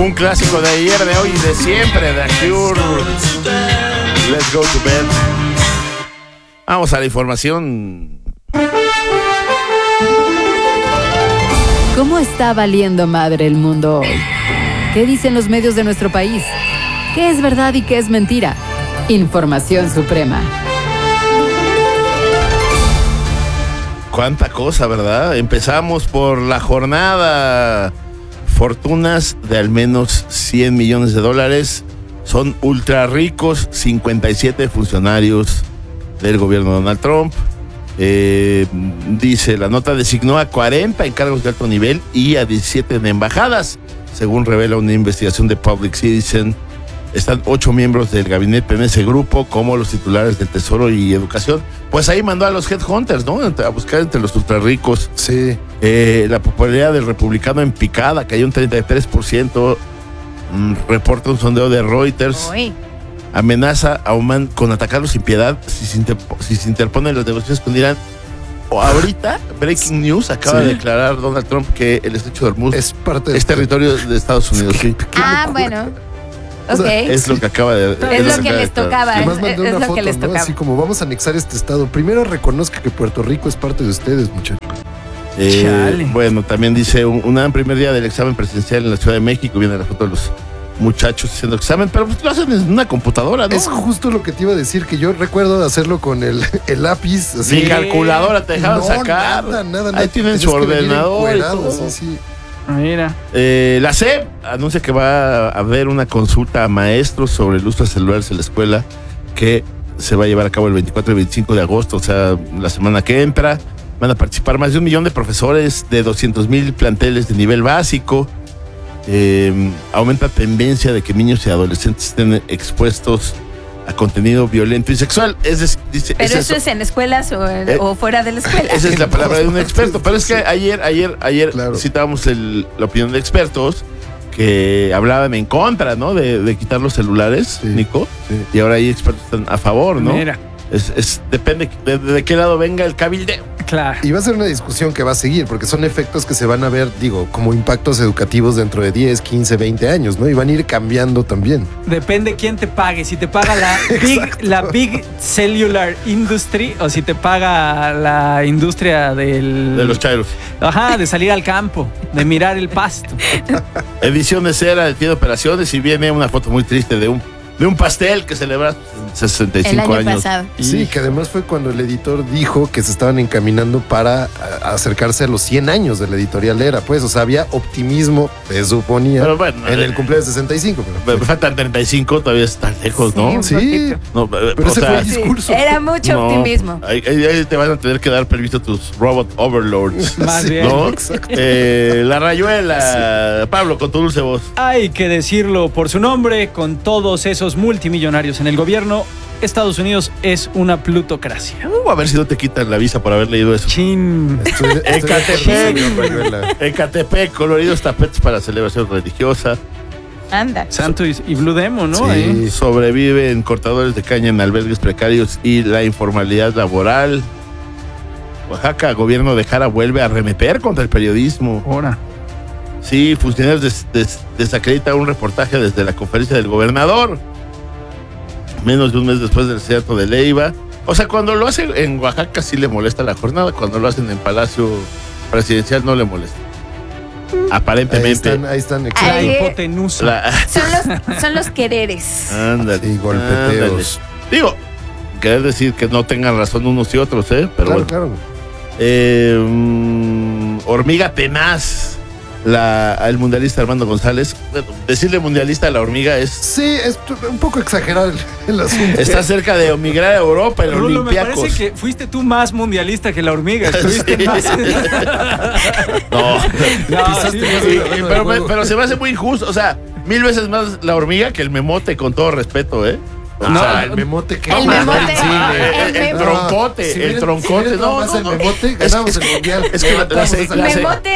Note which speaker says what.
Speaker 1: Un clásico de ayer, de hoy y de siempre, The Cure. Let's go to bed. Vamos a la información.
Speaker 2: ¿Cómo está valiendo madre el mundo hoy? ¿Qué dicen los medios de nuestro país? ¿Qué es verdad y qué es mentira? Información suprema.
Speaker 1: Cuánta cosa, ¿verdad? Empezamos por la jornada. Fortunas de al menos $100 millones. Son ultra ricos 57 funcionarios del gobierno de Donald Trump. Dice, la nota designó a 40 encargos de alto nivel y a 17 en embajadas. Según revela una investigación de Public Citizen, están 8 miembros del gabinete en ese grupo, como los titulares del Tesoro y Educación. Pues ahí mandó a los headhunters, ¿no? A buscar entre los ultra ricos.
Speaker 3: Sí.
Speaker 1: La popularidad del republicano en picada cayó un 33%. Reporta un sondeo de Reuters.
Speaker 4: Uy.
Speaker 1: Amenaza a Oman con atacarlo sin piedad si se interponen las negociaciones con Irán. Ahorita, breaking news, acaba de declarar Donald Trump que el estrecho de Hormuz
Speaker 3: Es parte
Speaker 1: es territorio de Estados Unidos. Sí.
Speaker 4: Bueno. Ok.
Speaker 1: Es lo que acaba de...
Speaker 4: Es lo que les tocaba.
Speaker 3: Además mandé
Speaker 4: Es
Speaker 3: una
Speaker 4: lo
Speaker 3: foto,
Speaker 4: que les
Speaker 3: ¿no?
Speaker 4: tocaba.
Speaker 3: Así como vamos a anexar este estado. Primero reconozca que Puerto Rico es parte de ustedes, muchachos.
Speaker 1: Bueno, también dice un primer día del examen presidencial en la Ciudad de México. Viene la foto de los muchachos haciendo examen, pero pues lo hacen en una computadora, ¿no?
Speaker 3: Es justo lo que te iba a decir, que yo recuerdo hacerlo con el lápiz. Así.
Speaker 1: Sin calculadora te dejaron sacar.
Speaker 3: Nada.
Speaker 1: Ahí tienen su
Speaker 3: Tenías que venir
Speaker 1: ordenador y
Speaker 3: encuerado,
Speaker 1: todo.
Speaker 3: sí.
Speaker 5: Mira.
Speaker 1: La SEP anuncia que va a haber una consulta a maestros sobre el uso de celulares en la escuela que se va a llevar a cabo el 24 y 25 de agosto, o sea, la semana que entra. Van a participar más de 1 millón de profesores de 200,000 planteles de nivel básico. Aumenta tendencia de que niños y adolescentes estén expuestos a contenido violento y sexual. Es decir, dice,
Speaker 4: Pero eso es en escuelas o fuera de la escuela.
Speaker 1: Esa es la palabra de un experto. Pero es que ayer
Speaker 3: Claro.
Speaker 1: citábamos la opinión de expertos que hablaban en contra, ¿no? De quitar los celulares,
Speaker 3: Sí,
Speaker 1: Nico.
Speaker 3: sí.
Speaker 1: Y ahora hay expertos que están a favor, ¿no?
Speaker 5: Mira.
Speaker 1: Depende de qué lado venga el cabildeo.
Speaker 5: Claro.
Speaker 3: Y va a ser una discusión que va a seguir, porque son efectos que se van a ver, digo, como impactos educativos dentro de 10, 15, 20 años, ¿no? Y van a ir cambiando también.
Speaker 5: Depende quién te pague. Si te paga la Big Cellular Industry o si te paga la industria
Speaker 1: De los chairos.
Speaker 5: Ajá, de salir al campo, de mirar el pasto.
Speaker 1: Edición de cera, tiene operaciones y viene una foto muy triste de un pastel que celebra 65
Speaker 4: El año
Speaker 1: años.
Speaker 4: pasado.
Speaker 3: Sí, que además fue cuando el editor dijo que se estaban encaminando para acercarse a los 100 años de la editorial Era, pues, o sea, había optimismo, se suponía,
Speaker 1: Pero bueno,
Speaker 3: en el cumpleaños de 65.
Speaker 1: Me faltan 35, todavía están lejos, ¿no?
Speaker 4: un
Speaker 3: Sí,
Speaker 4: poquito.
Speaker 1: No,
Speaker 3: pero ese fue el discurso.
Speaker 4: Era mucho
Speaker 1: no,
Speaker 4: optimismo.
Speaker 1: Ahí te van a tener que dar permiso a tus robot overlords.
Speaker 5: Más
Speaker 3: Sí,
Speaker 5: bien.
Speaker 1: ¿No?
Speaker 3: exacto.
Speaker 1: La rayuela. Pablo, con tu dulce voz.
Speaker 5: Hay que decirlo por su nombre, con todos esos multimillonarios en el gobierno, Estados Unidos es una plutocracia.
Speaker 1: A ver si no te quitan la visa por haber leído eso.
Speaker 5: Chin.
Speaker 3: Estoy de acuerdo, señor Rayuela.
Speaker 1: Ecatepec, coloridos tapetes para celebración religiosa.
Speaker 4: Anda.
Speaker 5: Santo y Blue Demon, ¿no?
Speaker 3: Sí.
Speaker 5: Ahí.
Speaker 1: Sobreviven cortadores de caña en albergues precarios y la informalidad laboral. Oaxaca, gobierno de Jara vuelve a arremeter contra el periodismo.
Speaker 5: Ahora.
Speaker 1: Sí, funcionarios desacreditan un reportaje desde la conferencia del gobernador. Menos de un mes después del cierto de Leiva. O sea, cuando lo hacen en Oaxaca sí le molesta la jornada. Cuando lo hacen en Palacio Presidencial no le molesta. Aparentemente.
Speaker 3: Ahí están,
Speaker 5: La
Speaker 3: exacto.
Speaker 4: Ahí-
Speaker 5: hipotenusa.
Speaker 4: Son los quereres.
Speaker 1: Ándale.
Speaker 3: Sí, golpeteos.
Speaker 1: Ándale. Digo, querer decir que no tengan razón unos y otros, ¿eh? Pero
Speaker 3: Claro,
Speaker 1: bueno.
Speaker 3: claro.
Speaker 1: Hormiga tenaz. El mundialista Armando González. Bueno, decirle mundialista a la hormiga es.
Speaker 3: Sí, es un poco exagerado el asunto.
Speaker 1: Está cerca de migrar a Europa, el
Speaker 5: Rulo, me
Speaker 1: Olympiacos.
Speaker 5: parece que fuiste tú más mundialista que la hormiga. Estuviste
Speaker 1: Sí.
Speaker 5: más.
Speaker 1: No.
Speaker 5: No, sí,
Speaker 1: Sí,
Speaker 3: sí.
Speaker 1: pero se me hace muy injusto. O sea, 1000 veces más la hormiga que el memote, con todo respeto, ¿eh? O
Speaker 5: No,
Speaker 1: sea,
Speaker 3: el memote que
Speaker 4: El memote.
Speaker 1: el troncote,
Speaker 3: Si
Speaker 1: el
Speaker 3: hubiera-
Speaker 1: troncote.
Speaker 3: si hubiera
Speaker 1: No,
Speaker 3: más
Speaker 1: no,
Speaker 3: el
Speaker 1: no.
Speaker 3: memote, ganamos el mundial.
Speaker 1: es que la
Speaker 3: Levantamos
Speaker 1: se-
Speaker 3: esa
Speaker 1: la
Speaker 3: copa.
Speaker 1: se-
Speaker 4: Memote